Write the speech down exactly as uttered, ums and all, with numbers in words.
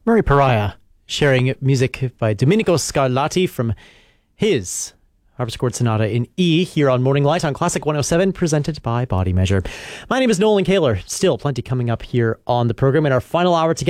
Murray Pariah, sharing music by Domenico Scarlatti from his harpsichord sonata in E here on Morning Light on Classic one oh seven, presented by Body Measure. My name is Nolan Kaler. Still plenty coming up here on the program in our final hour together.